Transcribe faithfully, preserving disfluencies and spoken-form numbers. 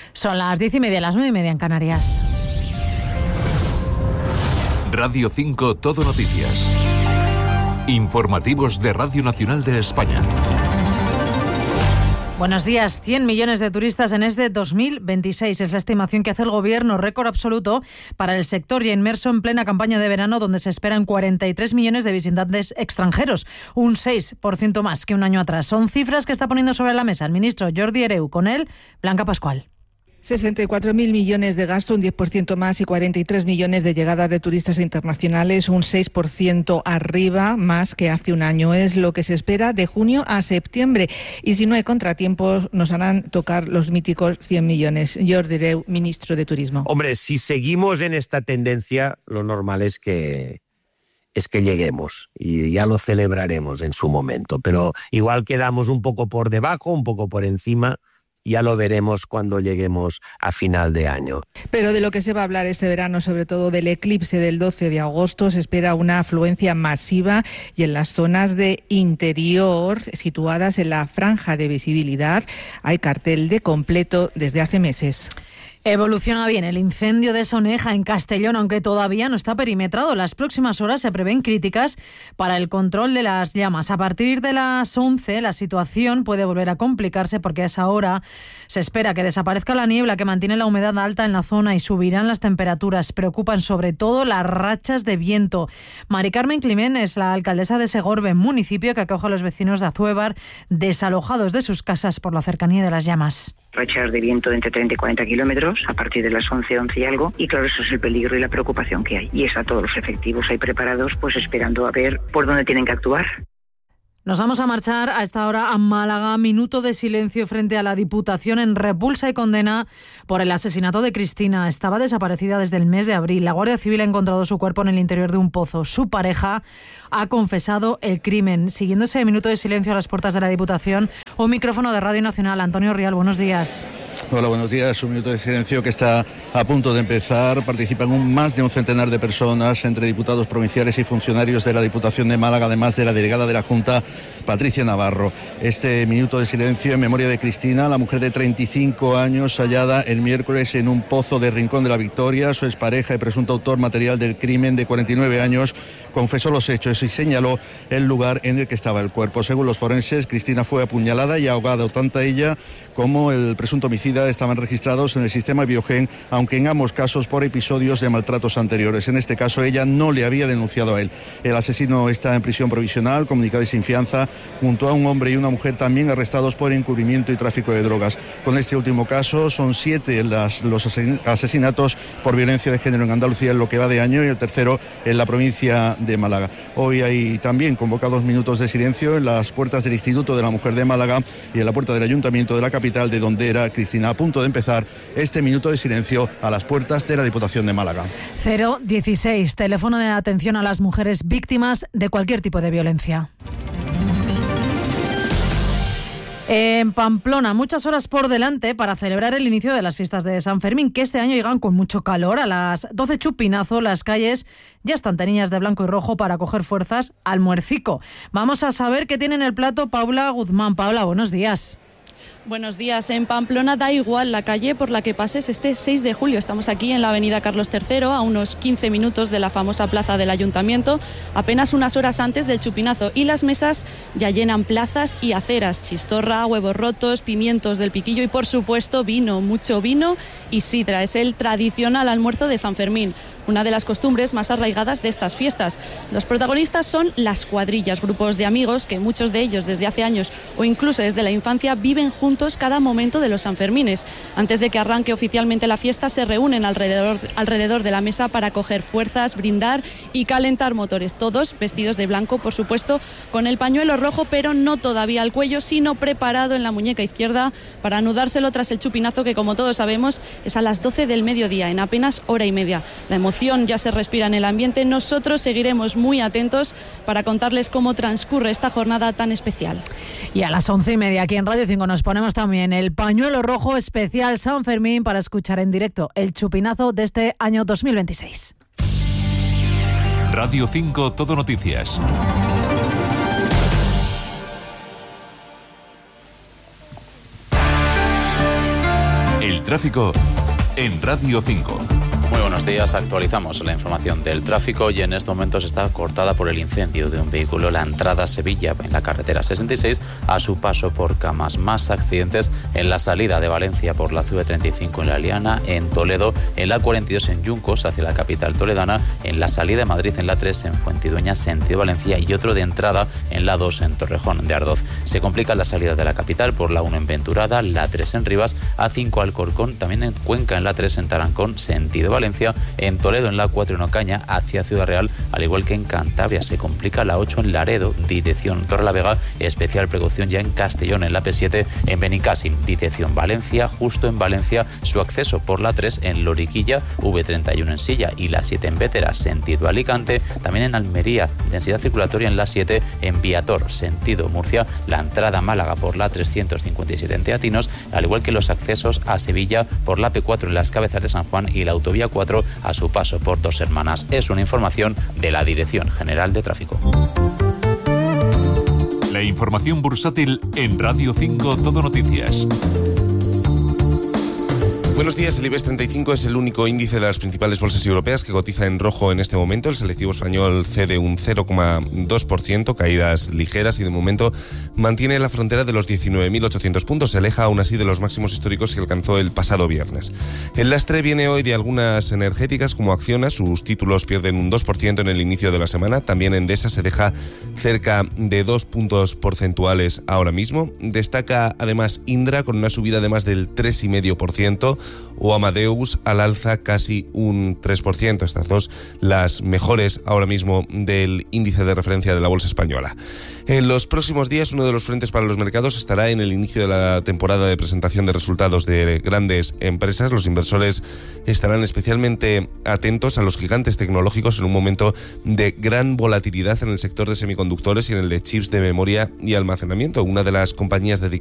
Son las diez y media, las nueve y media en Canarias. Radio cinco Todo Noticias. Informativos de Radio Nacional de España. Buenos días. cien millones de turistas en este dos mil veintiséis. Es la estimación que hace el Gobierno, récord absoluto para el sector ya inmerso en plena campaña de verano, donde se esperan cuarenta y tres millones de visitantes extranjeros, un seis por ciento más que un año atrás. Son cifras que está poniendo sobre la mesa el ministro Jordi Hereu. Con él, Blanca Pascual. sesenta y cuatro mil millones de gasto, un diez por ciento más, y cuarenta y tres millones de llegadas de turistas internacionales, un seis por ciento arriba más que hace un año. Es lo que se espera de junio a septiembre. Y si no hay contratiempos, nos harán tocar los míticos cien millones. Jordi Hereu, ministro de Turismo. Hombre, si seguimos en esta tendencia, lo normal es que, es que lleguemos y ya lo celebraremos en su momento. Pero igual quedamos un poco por debajo, un poco por encima. Ya lo veremos cuando lleguemos a final de año. Pero de lo que se va a hablar este verano, sobre todo del eclipse del doce de agosto, se espera una afluencia masiva y en las zonas de interior, situadas en la franja de visibilidad, hay cartel de completo desde hace meses. Evoluciona bien el incendio de Soneja en Castellón, aunque todavía no está perimetrado. Las próximas horas se prevén críticas para el control de las llamas. A partir de las once la situación puede volver a complicarse porque a esa hora se espera que desaparezca la niebla que mantiene la humedad alta en la zona y subirán las temperaturas. Preocupan sobre todo las rachas de viento. Mari Carmen Climent es la alcaldesa de Segorbe, municipio que acoge a los vecinos de Azuévar desalojados de sus casas por la cercanía de las llamas. Rachas de viento de entre treinta y cuarenta kilómetros a partir de las once, once y algo, y claro, eso es el peligro y la preocupación que hay. Y está todos los efectivos ahí preparados, pues esperando a ver por dónde tienen que actuar. Nos vamos a marchar a esta hora a Málaga. Minuto de silencio frente a la Diputación en repulsa y condena por el asesinato de Cristina. Estaba desaparecida desde el mes de abril. La Guardia Civil ha encontrado su cuerpo en el interior de un pozo. Su pareja ha confesado el crimen. Siguiendo ese minuto de silencio a las puertas de la Diputación, un micrófono de Radio Nacional. Antonio Rial, buenos días. Hola, buenos días. Un minuto de silencio que está a punto de empezar. Participan un, más de un centenar de personas, entre diputados provinciales y funcionarios de la Diputación de Málaga, además de la delegada de la Junta, Patricia Navarro. Este minuto de silencio en memoria de Cristina, la mujer de treinta y cinco años hallada el miércoles en un pozo de Rincón de la Victoria. Su expareja y presunto autor material del crimen, de cuarenta y nueve años, confesó los hechos y señaló el lugar en el que estaba el cuerpo. Según los forenses, Cristina fue apuñalada y ahogada. Tanto ella como el presunto homicida estaban registrados en el sistema Biogen, aunque en ambos casos por episodios de maltratos anteriores. En este caso, ella no le había denunciado a él. El asesino está en prisión provisional, comunicado y sin fianza, junto a un hombre y una mujer también arrestados por encubrimiento y tráfico de drogas. Con este último caso, son siete las, los asesinatos por violencia de género en Andalucía en lo que va de año, y el tercero en la provincia de Málaga. Hoy hay también convocados minutos de silencio en las puertas del Instituto de la Mujer de Málaga y en la puerta del Ayuntamiento de la capital, de donde era Cristina. A punto de empezar este minuto de silencio a las puertas de la Diputación de Málaga. cero dieciséis, teléfono de atención a las mujeres víctimas de cualquier tipo de violencia. En Pamplona, muchas horas por delante para celebrar el inicio de las fiestas de San Fermín, que este año llegan con mucho calor. A las doce chupinazo, las calles ya están teñidas de blanco y rojo para coger fuerzas al muercico. Vamos a saber qué tiene en el plato Paula Guzmán. Paula, buenos días. Buenos días. En Pamplona da igual la calle por la que pases este seis de julio. Estamos aquí en la avenida Carlos tercero, a unos quince minutos de la famosa plaza del Ayuntamiento, apenas unas horas antes del chupinazo. Y las mesas ya llenan plazas y aceras. Chistorra, huevos rotos, pimientos del piquillo y, por supuesto, vino, mucho vino y sidra. Es el tradicional almuerzo de San Fermín, una de las costumbres más arraigadas de estas fiestas. Los protagonistas son las cuadrillas, grupos de amigos que muchos de ellos desde hace años o incluso desde la infancia viven juntos cada momento de los Sanfermines. Antes de que arranque oficialmente la fiesta, se reúnen alrededor, alrededor de la mesa para coger fuerzas, brindar y calentar motores. Todos vestidos de blanco, por supuesto, con el pañuelo rojo, pero no todavía al cuello, sino preparado en la muñeca izquierda para anudárselo tras el chupinazo, que, como todos sabemos, es a las doce del mediodía, en apenas hora y media. La emoción ya se respira en el ambiente. Nosotros seguiremos muy atentos para contarles cómo transcurre esta jornada tan especial. Y a las once y media aquí en Radio cinco nos ponemos también el pañuelo rojo especial San Fermín para escuchar en directo el chupinazo de este año dos mil veintiséis. Radio cinco Todo Noticias. El tráfico en Radio cinco. Muy buenos días, actualizamos la información del tráfico y en estos momentos está cortada por el incendio de un vehículo la entrada a Sevilla en la carretera sesenta y seis a su paso por Camas. Más accidentes en la salida de Valencia por la C V treinta y cinco en La Liana, en Toledo, en la cuarenta y dos en Yuncos hacia la capital toledana, en la salida de Madrid en la tres en Fuentidueña, sentido Valencia y otro de entrada en la dos en Torrejón de Ardoz. Se complica la salida de la capital por la uno en Venturada, la tres en Rivas, A cinco Alcorcón, también en Cuenca en la tres en Tarancón, sentido Valencia, en Toledo en la cuatro en Ocaña hacia Ciudad Real, al igual que en Cantabria. Se complica la ocho en Laredo, dirección Torrelavega, especial precaución ya en Castellón en la P siete, en Benicàssim, dirección Valencia, justo en Valencia su acceso por la tres en Loriquilla, V treinta y uno en Silla y la siete en Bétera, sentido Alicante, también en Almería, densidad circulatoria en la siete en Viator, sentido Murcia, la entrada a Málaga por la trescientos cincuenta y siete en Teatinos, al igual que los accesos a Sevilla por la P cuatro en las Cabezas de San Juan y la autovía cuatro a su paso por Dos Hermanas. Es una información de la Dirección General de Tráfico. La información bursátil en Radio cinco Todo Noticias. Buenos días. El IBEX treinta y cinco es el único índice de las principales bolsas europeas que cotiza en rojo en este momento. El selectivo español cede un cero coma dos por ciento, caídas ligeras, y de momento mantiene la frontera de los diecinueve mil ochocientos puntos. Se aleja aún así de los máximos históricos que alcanzó el pasado viernes. El lastre viene hoy de algunas energéticas como Acciona. Sus títulos pierden un dos por ciento en el inicio de la semana. También Endesa se deja cerca de dos puntos porcentuales ahora mismo. Destaca además Indra con una subida de más del tres coma cinco por ciento. O Amadeus al alza casi un tres por ciento. Estas dos las mejores ahora mismo del índice de referencia de la bolsa española. En los próximos días uno de los frentes para los mercados estará en el inicio de la temporada de presentación de resultados de grandes empresas. Los inversores estarán especialmente atentos a los gigantes tecnológicos en un momento de gran volatilidad en el sector de semiconductores y en el de chips de memoria y almacenamiento. Una de las compañías dedicadas